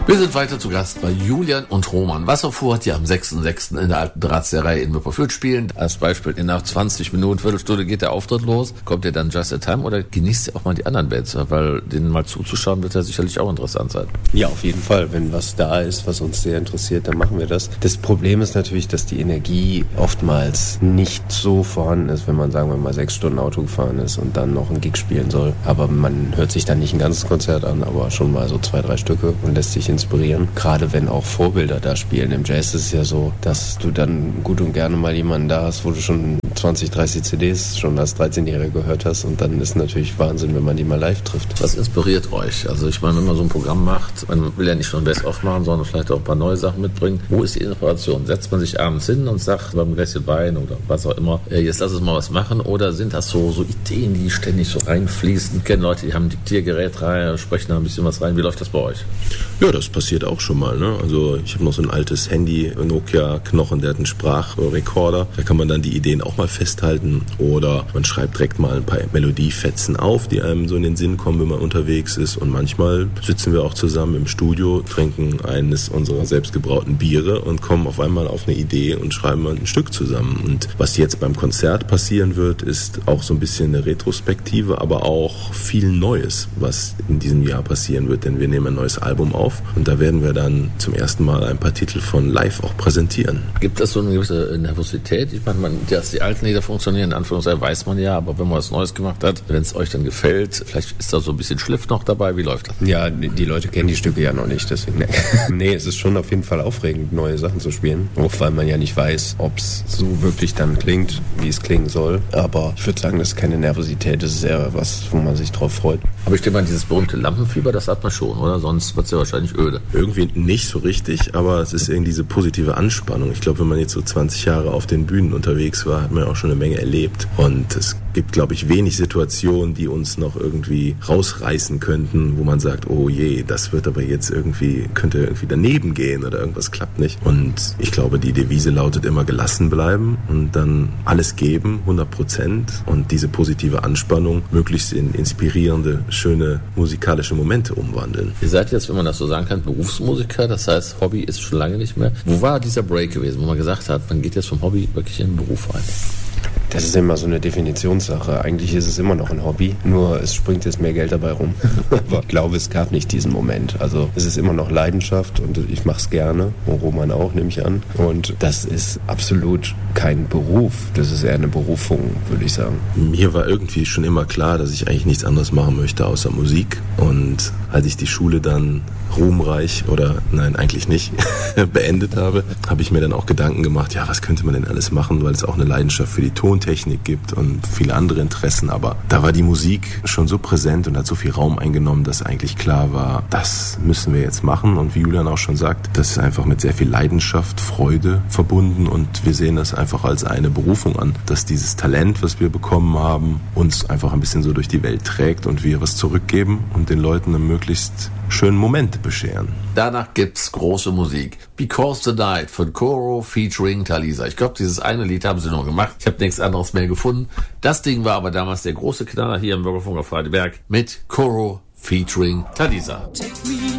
Wir sind weiter zu Gast bei Julian und Roman Wasserfuhr, die am 6.6. in der Alten Drahtseherei in Wipperfürth spielen. Als Beispiel, nach 20 Minuten, Viertelstunde geht der Auftritt los. Kommt ihr dann just in time oder genießt ihr auch mal die anderen Bands? Weil denen mal zuzuschauen wird ja sicherlich auch interessant sein. Ja, auf jeden Fall. Wenn was da ist, was uns sehr interessiert, dann machen wir das. Das Problem ist natürlich, dass die Energie oftmals nicht so vorhanden ist, wenn man, sagen wir mal, 6 Stunden Auto gefahren ist und dann noch einen Gig spielen soll. Aber man hört sich dann nicht ein ganzes Konzert an, aber schon mal so 2, 3 Stücke und lässt sich inspirieren. Gerade wenn auch Vorbilder da spielen. Im Jazz ist es ja so, dass du dann gut und gerne mal jemanden da hast, wo du schon 20, 30 CDs schon als 13-Jähriger gehört hast, und dann ist natürlich Wahnsinn, wenn man die mal live trifft. Was inspiriert euch? Also ich meine, wenn man so ein Programm macht, man will ja nicht nur ein Best-of machen, sondern vielleicht auch ein paar neue Sachen mitbringen. Wo ist die Inspiration? Setzt man sich abends hin und sagt beim Gläschen Wein oder was auch immer, jetzt lass uns mal was machen? Oder sind das so Ideen, die ständig so reinfließen? Ich kenne Leute, die haben ein Diktiergerät rein, sprechen da ein bisschen was rein. Wie läuft das bei euch? Ja, das passiert auch schon mal. Ne? Also ich habe noch so ein altes Handy, Nokia-Knochen, der hat einen Sprachrekorder. Da kann man dann die Ideen auch mal festhalten. Oder man schreibt direkt mal ein paar Melodiefetzen auf, die einem so in den Sinn kommen, wenn man unterwegs ist. Und manchmal sitzen wir auch zusammen im Studio, trinken eines unserer selbstgebrauten Biere und kommen auf einmal auf eine Idee und schreiben ein Stück zusammen. Und was jetzt beim Konzert passieren wird, ist auch so ein bisschen eine Retrospektive, aber auch viel Neues, was in diesem Jahr passieren wird. Denn wir nehmen ein neues Album auf und da werden wir dann zum ersten Mal ein paar Titel von Live auch präsentieren. Gibt es so eine gewisse Nervosität? Ich meine, dass die alten Lieder funktionieren, in Anführungszeichen, weiß man ja, aber wenn man was Neues gemacht hat, wenn es euch dann gefällt, vielleicht ist da so ein bisschen Schliff noch dabei. Wie läuft das? Ja, die Leute kennen die Stücke ja noch nicht, deswegen. Nee, es ist schon auf jeden Fall aufregend, neue Sachen zu spielen. Auch weil man ja nicht weiß, ob es so wirklich dann klingt, wie es klingen soll. Aber ich würde sagen, das ist keine Nervosität, das ist eher was, wo man sich drauf freut. Aber ich denke mal, dieses berühmte Lampenfieber, das hat man schon, oder? Sonst wird es ja wahrscheinlich öde. Irgendwie nicht so richtig, aber es ist irgendwie diese positive Anspannung. Ich glaube, wenn man jetzt so 20 Jahre auf den Bühnen unterwegs war, hat man ja auch schon eine Menge erlebt. Und es gibt, glaube ich, wenig Situationen, die uns noch irgendwie rausreißen könnten, wo man sagt, oh je, das wird aber jetzt könnte irgendwie daneben gehen oder irgendwas klappt nicht. Und ich glaube, die Devise lautet immer gelassen bleiben und dann alles geben, 100%, und diese positive Anspannung möglichst in inspirierende, schöne musikalische Momente umwandeln. Ihr seid jetzt, wenn man das so sagen kann, Berufsmusiker, das heißt, Hobby ist schon lange nicht mehr. Wo war dieser Break gewesen, wo man gesagt hat, man geht jetzt vom Hobby wirklich in den Beruf rein? Das ist immer so eine Definitionssache. Eigentlich ist es immer noch ein Hobby, nur es springt jetzt mehr Geld dabei rum. Aber ich glaube, es gab nicht diesen Moment. Also es ist immer noch Leidenschaft und ich mache es gerne. Und Roman auch, nehme ich an. Und das ist absolut kein Beruf. Das ist eher eine Berufung, würde ich sagen. Mir war irgendwie schon immer klar, dass ich eigentlich nichts anderes machen möchte außer Musik. Und als ich die Schule dann ruhmreich eigentlich nicht, beendet habe ich mir dann auch Gedanken gemacht, ja, was könnte man denn alles machen, weil es auch eine Leidenschaft für die Tontechnik gibt und viele andere Interessen, aber da war die Musik schon so präsent und hat so viel Raum eingenommen, dass eigentlich klar war, das müssen wir jetzt machen, und wie Julian auch schon sagt, das ist einfach mit sehr viel Leidenschaft, Freude verbunden, und wir sehen das einfach als eine Berufung an, dass dieses Talent, was wir bekommen haben, uns einfach ein bisschen so durch die Welt trägt und wir was zurückgeben und den Leuten einen möglichst schönen Moment bescheren. Danach gibt's große Musik. Because the Night von Coro featuring Talisa. Ich glaube, dieses eine Lied haben sie nur gemacht. Ich habe nichts anderes mehr gefunden. Das Ding war aber damals der große Knaller hier im Bürgerfunk auf Freiberg mit Coro featuring Talisa. Take me